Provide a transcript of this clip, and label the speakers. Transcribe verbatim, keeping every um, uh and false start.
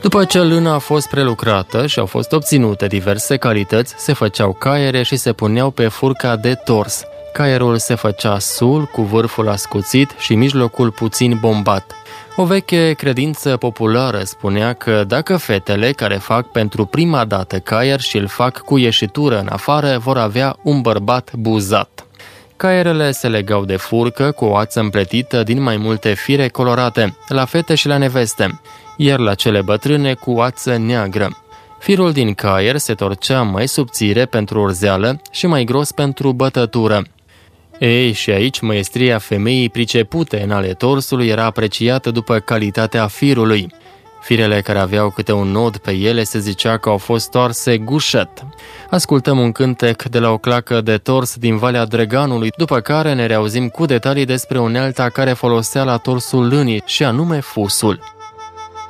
Speaker 1: După ce lâna a fost prelucrată și au fost obținute diverse calități, se făceau caiere și se puneau pe furca de tors. Caierul se făcea sul, cu vârful ascuțit și mijlocul puțin bombat. O veche credință populară spunea că dacă fetele care fac pentru prima dată caier și îl fac cu ieșitură în afară, vor avea un bărbat buzat. Caierele se legau de furcă cu o ață împletită din mai multe fire colorate, la fete și la neveste, iar la cele bătrâne cu ață neagră. Firul din caier se torcea mai subțire pentru urzeală și mai gros pentru bătătură. Ei, și aici măestria femeii pricepute în ale torsului era apreciată după calitatea firului. Firele care aveau câte un nod pe ele se zicea că au fost toarse gușet. Ascultăm un cântec de la o clacă de tors din Valea Drăganului, după care ne reauzim cu detalii despre unealta care folosea la torsul lânii, și anume fusul.